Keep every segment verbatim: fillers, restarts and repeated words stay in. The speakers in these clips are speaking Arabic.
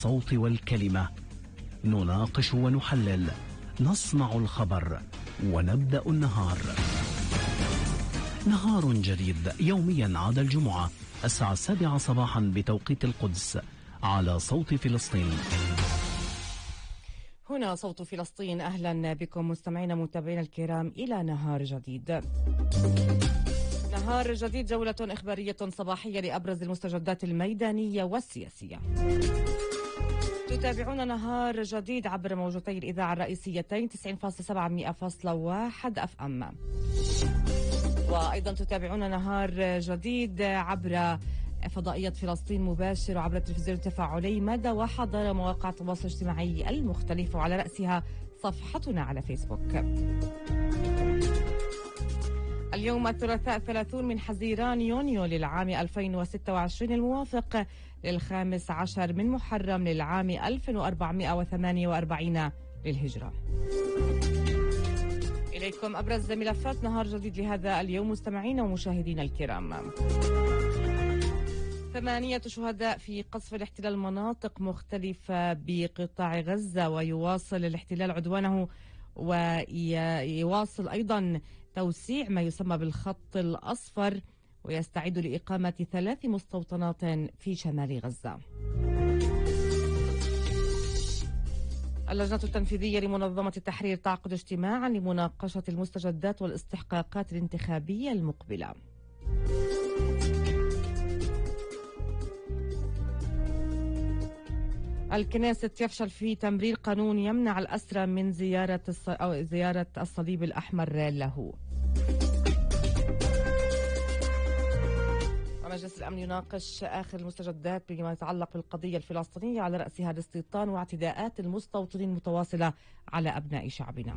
الصوت والكلمة، نناقش ونحلل، نصنع الخبر ونبدأ النهار. نهار جديد يوميا عاد الجمعة الساعة السابعة صباحا بتوقيت القدس على صوت فلسطين. هنا صوت فلسطين، أهلا بكم مستمعينا متابعينا الكرام إلى نهار جديد. نهار جديد، جولة إخبارية صباحية لأبرز المستجدات الميدانية والسياسية. تتابعون نهار جديد عبر موجتي الإذاعة الرئيسيتين تسعين فاصلة سبعة مئة فاصلة واحد أف أم، وأيضا تتابعون نهار جديد عبر فضائية فلسطين مباشر وعبر التلفزيون التفاعلي مدى وحضر مواقع التواصل الاجتماعي المختلفة، وعلى رأسها صفحتنا على فيسبوك. اليوم الثلاثاء ثلاثين من حزيران يونيو للعام ألفين وستة وعشرين الموافق للخامس عشر من محرم للعام ألف وأربعمئة وثمانية وأربعين للهجرة. إليكم أبرز ملفات نهار جديد لهذا اليوم مستمعينا ومشاهدينا الكرام. ثمانية شهداء في قصف الاحتلال مناطق مختلفة بقطاع غزة، ويواصل الاحتلال عدوانه ويواصل أيضا توسيع ما يسمى بالخط الأصفر، ويستعد لإقامة ثلاث مستوطنات في شمال غزة. اللجنة التنفيذية لمنظمة التحرير تعقد اجتماعا لمناقشة المستجدات والاستحقاقات الانتخابية المقبلة. الكنيسة يفشل في تمرير قانون يمنع الأسرى من زيارة الص... أو زيارة الصليب الأحمر له. مجلس الأمن يناقش آخر المستجدات بما يتعلق بالقضية الفلسطينية، على رأسها الاستيطان واعتداءات المستوطنين المتواصلة على أبناء شعبنا.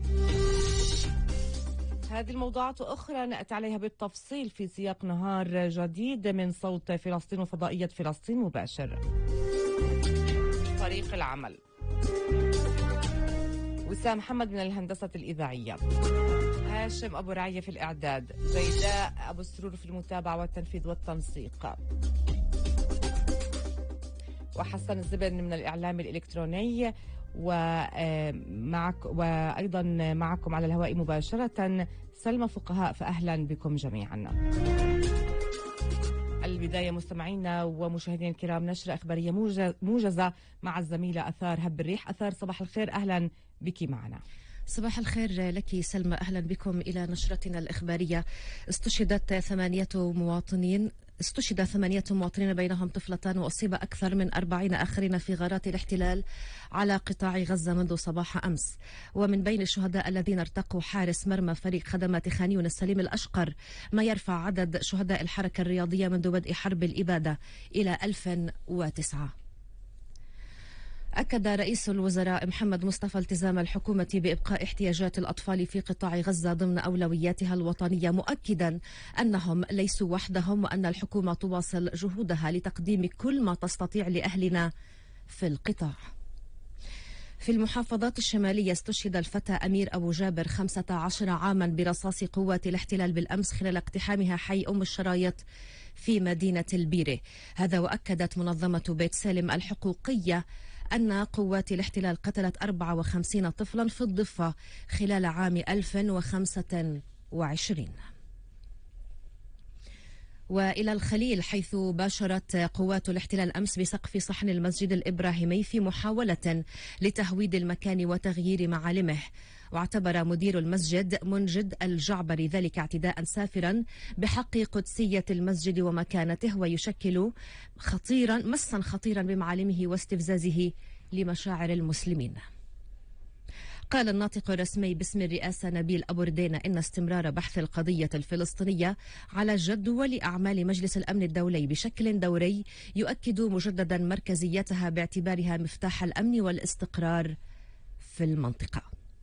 هذه الموضوعات أخرى نأتي عليها بالتفصيل في سياق نهار جديد من صوت فلسطين وفضائية فلسطين مباشر. فريق العمل: وسام محمد من الهندسة الإذاعية، هاشم أبو رعية في الإعداد، زيداء أبو السرور في المتابعة والتنفيذ والتنسيق، وحسن الزبن من الإعلام الإلكتروني، ومعك وأيضا معكم على الهواء مباشرة سلمى فقهاء، فأهلا بكم جميعا. البداية مستمعينا ومشاهدينا الكرام نشرة إخبارية موجزة مع الزميلة أثار هب الريح. أثار صباح الخير، أهلا بك معنا. صباح الخير لك سلمى، أهلا بكم إلى نشرتنا الإخبارية. استشهدت ثمانية مواطنين استشهد ثمانية مواطنين بينهم طفلتان، وأصيب أكثر من أربعين آخرين في غارات الاحتلال على قطاع غزة منذ صباح أمس. ومن بين الشهداء الذين ارتقوا حارس مرمى فريق خدمات خان يونس سليم الأشقر، ما يرفع عدد شهداء الحركة الرياضية منذ بدء حرب الإبادة إلى ألف وتسعة. أكد رئيس الوزراء محمد مصطفى التزام الحكومة بإبقاء احتياجات الأطفال في قطاع غزة ضمن أولوياتها الوطنية، مؤكدا أنهم ليسوا وحدهم وأن الحكومة تواصل جهودها لتقديم كل ما تستطيع لأهلنا في القطاع. في المحافظات الشمالية استشهد الفتى أمير أبو جابر خمسة عشر عاما برصاص قوات الاحتلال بالأمس خلال اقتحامها حي أم الشرايط في مدينة البيرة. هذا وأكدت منظمة بيت سالم الحقوقية أن قوات الاحتلال قتلت أربعة وخمسين طفلا في الضفة خلال عام ألف وخمسة وعشرين. وإلى الخليل، حيث باشرت قوات الاحتلال أمس بسقف صحن المسجد الإبراهيمي في محاولة لتهويد المكان وتغيير معالمه. واعتبر مدير المسجد منجد الجعبري ذلك اعتداء سافرا بحق قدسية المسجد ومكانته، ويشكل خطيرا مسا خطيرا بمعالمه واستفزازه لمشاعر المسلمين. قال الناطق الرسمي باسم الرئاسة نبيل أبو ردينة إن استمرار بحث القضية الفلسطينية على جدول أعمال مجلس الأمن الدولي بشكل دوري يؤكد مجددا مركزيتها باعتبارها مفتاح الأمن والاستقرار في المنطقة.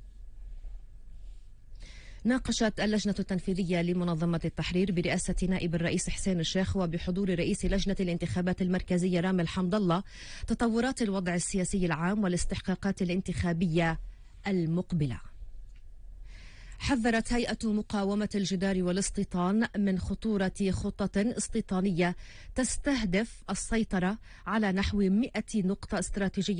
ناقشت اللجنة التنفيذية لمنظمة التحرير برئاسة نائب الرئيس حسين الشيخ وبحضور رئيس لجنة الانتخابات المركزية رامي الحمد الله تطورات الوضع السياسي العام والاستحقاقات الانتخابية المقبلة. حذرت هيئة مقاومة الجدار والاستيطان من خطورة خطة استيطانية تستهدف السيطرة على نحو مئة نقطة استراتيجية